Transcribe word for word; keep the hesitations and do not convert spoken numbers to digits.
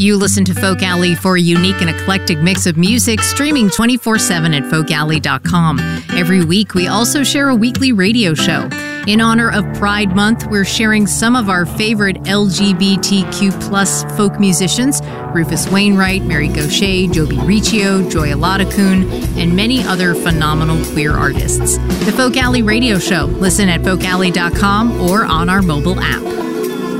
You listen to Folk Alley for a unique and eclectic mix of music, streaming twenty-four seven at folk alley dot com. Every week, we also share a weekly radio show. In honor of Pride Month, we're sharing some of our favorite L G B T Q plus folk musicians, Rufus Wainwright, Mary Gauthier, Joby Riccio, Joy Aladakun, and many other phenomenal queer artists. The Folk Alley Radio Show. Listen at folk alley dot com or on our mobile app.